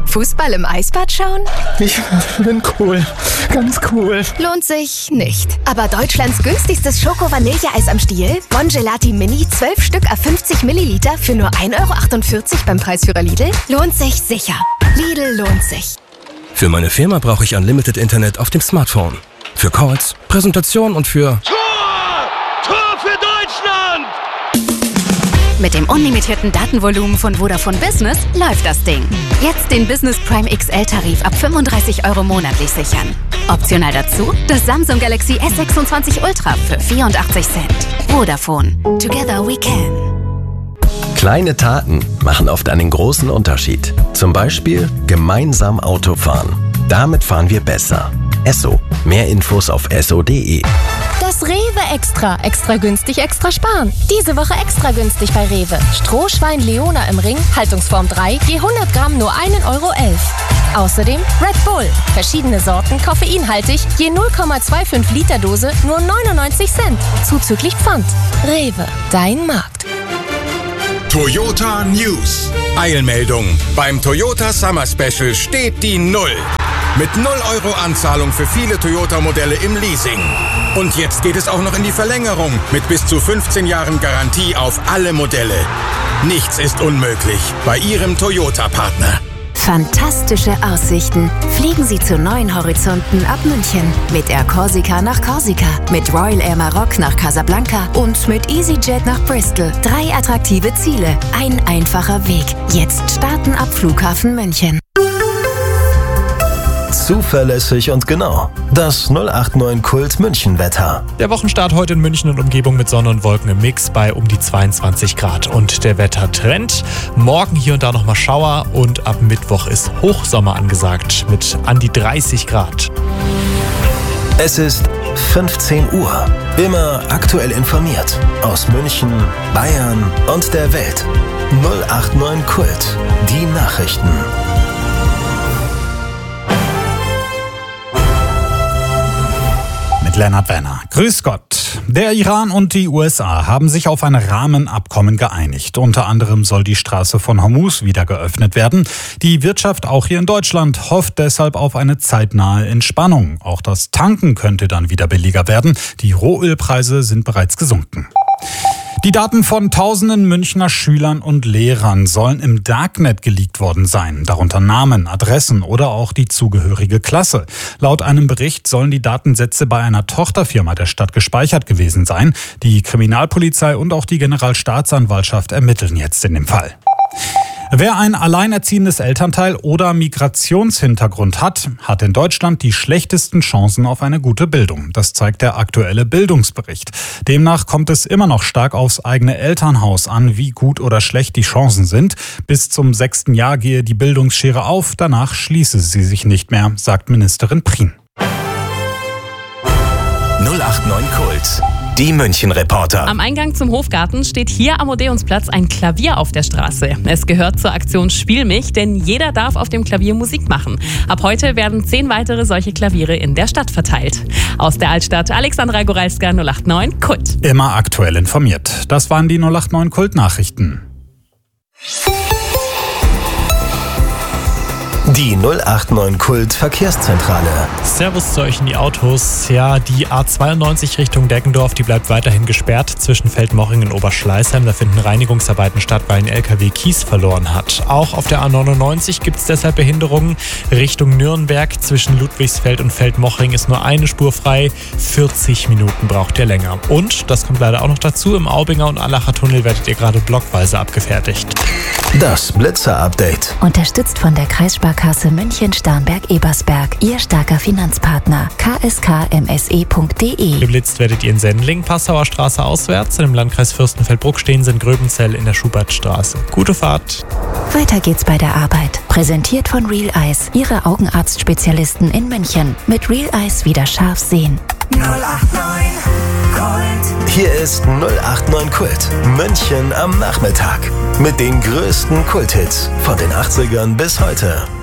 Fußball im Eisbad schauen? Ich bin cool. Ganz cool. Lohnt sich nicht. Aber Deutschlands günstigstes Schoko-Vanilleeis am Stiel? Bongelati Mini, 12 Stück auf 50 Milliliter für nur 1,48 € beim Preisführer Lidl? Lohnt sich sicher. Lidl lohnt sich. Für meine Firma brauche ich Unlimited Internet auf dem Smartphone. Für Calls, Präsentation und für... Tor für Deutschland! Mit dem unlimitierten Datenvolumen von Vodafone Business läuft das Ding. Jetzt den Business Prime XL-Tarif ab 35 € monatlich sichern. Optional dazu das Samsung Galaxy S26 Ultra für 84 Cent. Vodafone. Together we can. Kleine Taten machen oft einen großen Unterschied. Zum Beispiel gemeinsam Auto fahren. Damit fahren wir besser. Esso. Mehr Infos auf esso.de. Das Rewe Extra. Extra günstig, extra sparen. Diese Woche extra günstig bei Rewe. Strohschwein Leona im Ring, Haltungsform 3, je 100 Gramm nur 1,11 €. Außerdem Red Bull. Verschiedene Sorten, koffeinhaltig, je 0,25 Liter Dose, nur 99 Cent. Zuzüglich Pfand. Rewe, dein Markt. Toyota News. Eilmeldung. Beim Toyota Summer Special steht die 0. Mit 0 € Anzahlung für viele Toyota-Modelle im Leasing. Und jetzt geht es auch noch in die Verlängerung mit bis zu 15 Jahren Garantie auf alle Modelle. Nichts ist unmöglich bei Ihrem Toyota-Partner. Fantastische Aussichten. Fliegen Sie zu neuen Horizonten ab München. Mit Air Corsica nach Korsika, mit Royal Air Maroc nach Casablanca und mit EasyJet nach Bristol. 3 attraktive Ziele, ein einfacher Weg. Jetzt starten ab Flughafen München. Zuverlässig und genau. Das 089 Kult München-Wetter. Der Wochenstart heute in München und Umgebung mit Sonne und Wolken im Mix bei um die 22 Grad. Und der Wettertrend. Morgen hier und da nochmal Schauer und ab Mittwoch ist Hochsommer angesagt mit an die 30 Grad. Es ist 15 Uhr. Immer aktuell informiert. Aus München, Bayern und der Welt. 089 Kult. Die Nachrichten. Lennart Werner. Grüß Gott. Der Iran und die USA haben sich auf ein Rahmenabkommen geeinigt. Unter anderem soll die Straße von Hormuz wieder geöffnet werden. Die Wirtschaft, auch hier in Deutschland, hofft deshalb auf eine zeitnahe Entspannung. Auch das Tanken könnte dann wieder billiger werden. Die Rohölpreise sind bereits gesunken. Die Daten von tausenden Münchner Schülern und Lehrern sollen im Darknet geleakt worden sein, darunter Namen, Adressen oder auch die zugehörige Klasse. Laut einem Bericht sollen die Datensätze bei einer Tochterfirma der Stadt gespeichert gewesen sein. Die Kriminalpolizei und auch die Generalstaatsanwaltschaft ermitteln jetzt in dem Fall. Wer ein alleinerziehendes Elternteil oder Migrationshintergrund hat, hat in Deutschland die schlechtesten Chancen auf eine gute Bildung. Das zeigt der aktuelle Bildungsbericht. Demnach kommt es immer noch stark aufs eigene Elternhaus an, wie gut oder schlecht die Chancen sind. Bis zum 6. Jahr gehe die Bildungsschere auf, danach schließe sie sich nicht mehr, sagt Ministerin Prien. 089 Kult. Die München-Reporter. Am Eingang zum Hofgarten steht hier am Odeonsplatz ein Klavier auf der Straße. Es gehört zur Aktion Spiel mich, denn jeder darf auf dem Klavier Musik machen. Ab heute werden 10 weitere solche Klaviere in der Stadt verteilt. Aus der Altstadt, Alexandra Goralska, 089 Kult. Immer aktuell informiert. Das waren die 089 Kult-Nachrichten. Die 089 Kult Verkehrszentrale. Servus zu euch in die Autos. Ja, die A92 Richtung Deggendorf, die bleibt weiterhin gesperrt zwischen Feldmoching und Oberschleißheim. Da finden Reinigungsarbeiten statt, weil ein LKW Kies verloren hat. Auch auf der A99 gibt es deshalb Behinderungen. Richtung Nürnberg zwischen Ludwigsfeld und Feldmoching ist nur eine Spur frei. 40 Minuten braucht ihr länger. Und, das kommt leider auch noch dazu, im Aubinger und Allacher Tunnel werdet ihr gerade blockweise abgefertigt. Das Blitzer-Update. Unterstützt von der Kreissparkasse München-Starnberg-Ebersberg. Ihr starker Finanzpartner. kskmse.de. Geblitzt werdet ihr in Sendling, Passauer Straße auswärts. Im Landkreis Fürstenfeldbruck stehen sie in Gröbenzell in der Schubertstraße. Gute Fahrt. Weiter geht's bei der Arbeit. Präsentiert von Real Eyes. Ihre Augenarztspezialisten in München. Mit Real Eyes wieder scharf sehen. 089 Kult. Hier ist 089 Kult. München am Nachmittag. Mit den größten Kulthits von den 80ern bis heute.